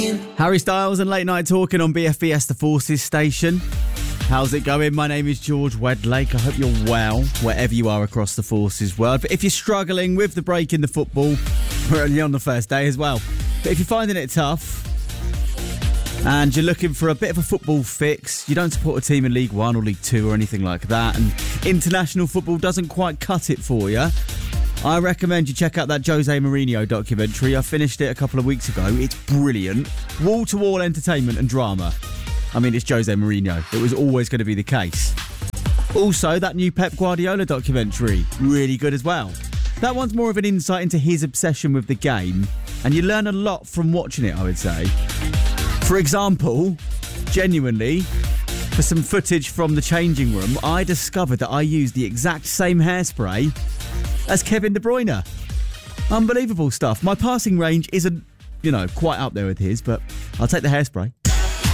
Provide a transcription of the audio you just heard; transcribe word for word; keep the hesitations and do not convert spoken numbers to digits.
Harry Styles and Late Night Talking on B F B S, the Forces station. How's it going? My name is George Wedlake. I hope you're well, wherever you are across the Forces world. But if you're struggling with the break in the football, we're only on the first day as well. But if you're finding it tough and you're looking for a bit of a football fix, you don't support a team in League One or League Two or anything like that, and international football doesn't quite cut it for you, I recommend you check out that Jose Mourinho documentary. I finished it a couple of weeks ago. It's brilliant. Wall-to-wall entertainment and drama. I mean, it's Jose Mourinho. It was always going to be the case. Also, that new Pep Guardiola documentary. Really good as well. That one's more of an insight into his obsession with the game, and you learn a lot from watching it, I would say. For example, genuinely, for some footage from the changing room, I discovered that I used the exact same hairspray as Kevin De Bruyne. Unbelievable stuff. My passing range isn't, you know, quite up there with his, but I'll take the hairspray.